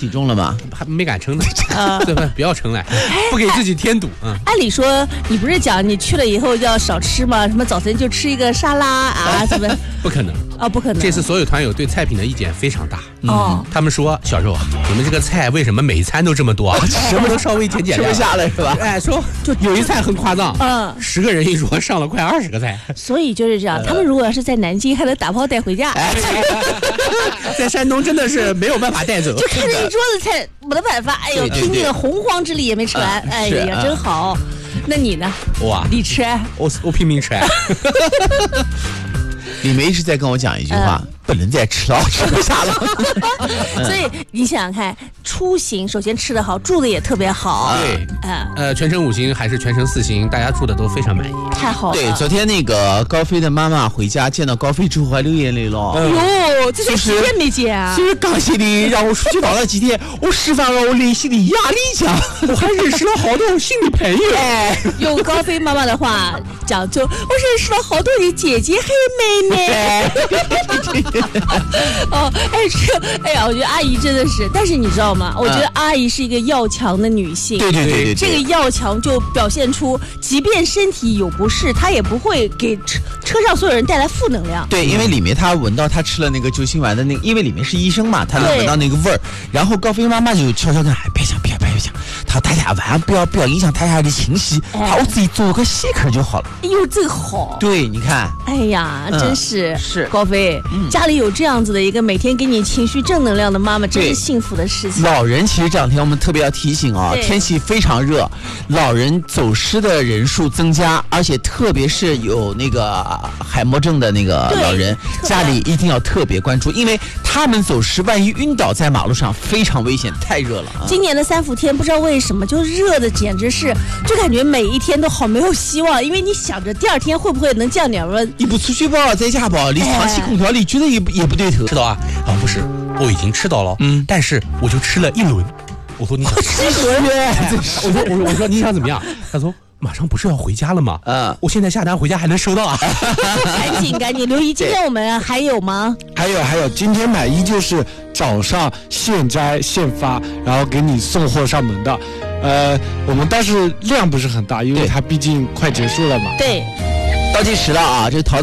体重了吗？ 还没敢称呢，对吧？不要称了，不给自己添堵啊。 按理说，你不是讲你去了以后要少吃吗？什么早晨就吃一个沙拉啊，什么？ 不可能啊，不可能。 这次所有团友对菜品的意见非常大。 哦， 他们说小肉啊，你们这个菜为什么每一餐都这么多啊？什么都稍微减吃不下了是吧？ 哎，说就有一菜很夸张，10个人一桌上了快20个菜。 所以就是这样，他们如果要是在南京，还能打包带回家。 在山东真的是没有办法带走， 就看着一桌子菜，没得办法。哎呦，拼尽了洪荒之力也没吃完。哎呀，真好。那你呢？你吃？ 我拼命吃。 你们一直在跟我讲一句话，不能再吃了，吃不下了。 所以你想想看，出行首先吃得好，住的也特别好。 对，全程5星还是全程4星，大家住的都非常满意， 太好了。 对，昨天那个高飞的妈妈回家见到高飞之后还流眼泪了。 哟，这才几天没见啊！ 其实刚心里让我出去玩了几天，我释放了我内心的压力讲， 我还认识了好多新的朋友。 用高飞妈妈的话讲，就我认识了好多的姐姐还有妹妹。哦，哎呀，我觉得阿姨真的是，但是你知道吗？我觉得阿姨是一个要强的女性。 对， 这个要强就表现出，即便身体有不适，她也不会给车上所有人带来负能量。 对，因为里面她闻到她吃了那个救心丸的那个，因为里面是医生嘛，她能闻到那个味儿。然后高飞妈妈就悄悄跟别讲，她说大家晚上不要影响大家的情绪，我自己做个歇克就好了。 哎呦，这个好。 对，你看， 哎呀，真是高飞，家里有这样子的一个每天给你情绪正能量的妈妈，真是幸福的事情。 老人其实这两天我们特别要提醒啊，天气非常热，老人走失的人数增加，而且特别是有那个海默症的那个老人，家里一定要特别关注，因为他们走失，万一晕倒在马路上非常危险，太热了。 今年的3伏天不知道为什么就热的简直是，就感觉每一天都好没有希望，因为你想着第2天会不会能降点温。 你不出去吧，在家吧，离长期空调里觉得也不对头。 吃到啊？不是，我已经吃到了，但是我就吃了1轮。我说你想吃1轮？ 我说你想怎么样？他说马上不是要回家了吗？我现在下单回家还能收到啊！ 赶紧，刘姨，今天我们还有吗？ 还有，今天买衣就是早上现摘现发，然后给你送货上门的。我们但是量不是很大，因为它毕竟快结束了嘛。 对， 倒计时了啊！这淘